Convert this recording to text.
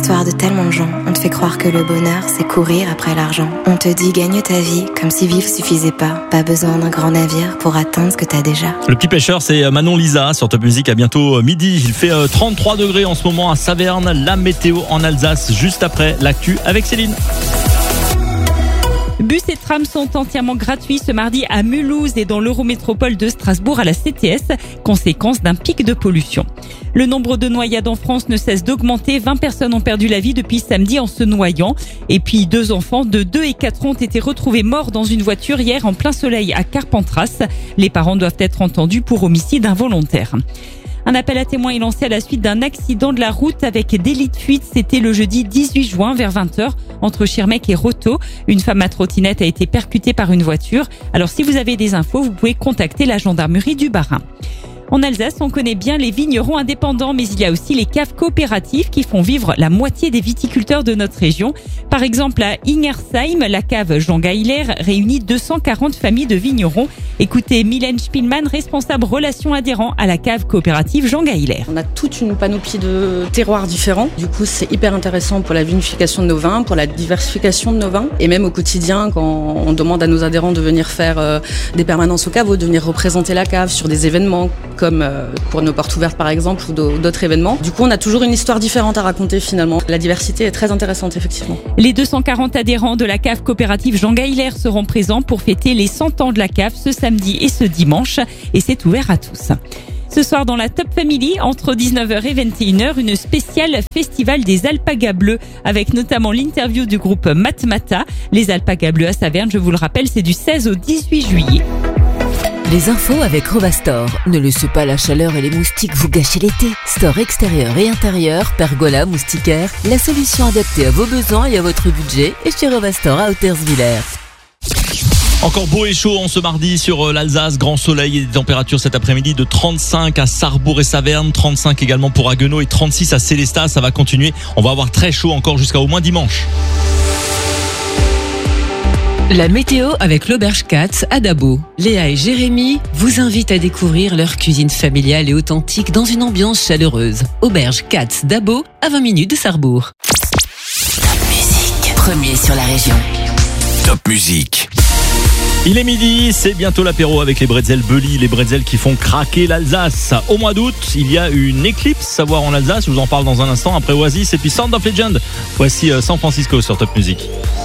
l'histoire de tellement de gens. On te fait croire que le bonheur, c'est courir après l'argent. On te dit gagne ta vie, comme si vivre suffisait pas. Pas besoin d'un grand navire pour atteindre ce que t'as déjà. Le petit pêcheur, c'est Manon Lisa sur Top Music. À bientôt midi. Il fait 33 degrés en ce moment à Saverne. La météo en Alsace, juste après l'actu avec Céline. Bus et trams sont entièrement gratuits ce mardi à Mulhouse et dans l'Eurométropole de Strasbourg à la CTS, conséquence d'un pic de pollution. Le nombre de noyades en France ne cesse d'augmenter. 20 personnes ont perdu la vie depuis samedi en se noyant. Et puis 2 enfants de 2 et 4 ans ont été retrouvés morts dans une voiture hier en plein soleil à Carpentras. Les parents doivent être entendus pour homicide involontaire. Un appel à témoins est lancé à la suite d'un accident de la route avec délit de fuite. C'était le jeudi 18 juin vers 20h entre Schirmeck et Roto. Une femme à trottinette a été percutée par une voiture. Alors si vous avez des infos, vous pouvez contacter la gendarmerie du Bas-Rhin. En Alsace, on connaît bien les vignerons indépendants, mais il y a aussi les caves coopératives qui font vivre la moitié des viticulteurs de notre région. Par exemple, à Ingersheim, la cave Jean Gahler réunit 240 familles de vignerons. Écoutez Mylène Spielmann, responsable relations adhérents à la cave coopérative Jean Gahler. On a toute une panoplie de terroirs différents. Du coup, c'est hyper intéressant pour la vinification de nos vins, pour la diversification de nos vins. Et même au quotidien, quand on demande à nos adhérents de venir faire des permanences au caveau, de venir représenter la cave sur des événements comme pour nos portes ouvertes par exemple ou d'autres événements. Du coup, on a toujours une histoire différente à raconter finalement. La diversité est très intéressante effectivement. Les 240 adhérents de la cave coopérative Jean Gahler seront présents pour fêter les 100 ans de la cave ce samedi et ce dimanche et c'est ouvert à tous. Ce soir dans la Top Family, entre 19h et 21h, une spéciale festival des alpagas bleus avec notamment l'interview du groupe Matmata. Les alpagas bleus à Saverne, je vous le rappelle, c'est du 16 au 18 juillet. Les infos avec Rovastore. Ne laissez pas la chaleur et les moustiques vous gâcher l'été. Store extérieur et intérieur, pergola, moustiquaire, la solution adaptée à vos besoins et à votre budget est chez Rovastore à Hauterswiller. Encore beau et chaud en ce mardi sur l'Alsace, grand soleil et des températures cet après-midi de 35 à Sarrebourg et Saverne, 35 également pour Haguenau et 36 à Sélestat. Ça va continuer, on va avoir très chaud encore jusqu'à au moins dimanche. La météo avec l'Auberge Katz à Dabo. Léa et Jérémy vous invitent à découvrir leur cuisine familiale et authentique dans une ambiance chaleureuse. Auberge Katz Dabo, à 20 minutes de Sarrebourg. Top Music, premier sur la région. Top Music. Il est midi, c'est bientôt l'apéro avec les bretzels Belly, les bretzels qui font craquer l'Alsace. Au mois d'août, il y a une éclipse à voir en Alsace, je vous en parle dans un instant après Oasis et puis Sound of Legend. Voici San Francisco sur Top Music.